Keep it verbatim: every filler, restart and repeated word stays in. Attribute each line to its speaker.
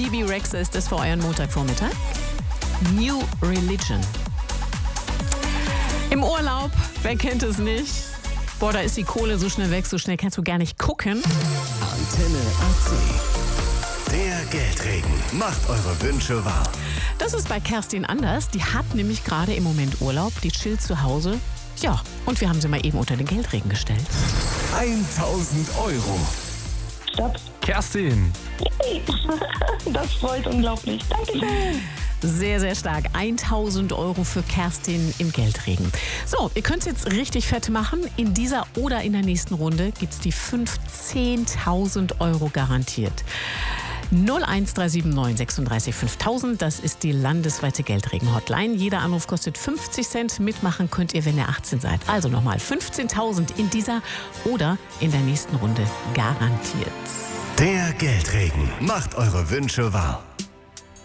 Speaker 1: Bibi Rexha ist das für euren Montagvormittag. New Religion. Im Urlaub, wer kennt es nicht? Boah, da ist die Kohle so schnell weg, so schnell kannst du gar nicht gucken.
Speaker 2: Antenne A C. Der Geldregen macht eure Wünsche wahr.
Speaker 1: Das ist bei Kerstin anders. Die hat nämlich gerade im Moment Urlaub. Die chillt zu Hause. Ja, und wir haben sie mal eben unter den Geldregen gestellt.
Speaker 2: tausend Euro.
Speaker 3: Stopp.
Speaker 4: Kerstin.
Speaker 3: Das freut unglaublich. Dankeschön.
Speaker 1: Sehr, sehr stark. tausend Euro für Kerstin im Geldregen. So, ihr könnt es jetzt richtig fett machen. In dieser oder in der nächsten Runde gibt es die fünfzehntausend Euro garantiert. null eins drei sieben neun sechsunddreißig fünftausend, das ist die landesweite Geldregen-Hotline. Jeder Anruf kostet fünfzig Cent. Mitmachen könnt ihr, wenn ihr achtzehn seid. Also nochmal fünfzehntausend in dieser oder in der nächsten Runde garantiert.
Speaker 2: Der Geldregen macht eure Wünsche wahr.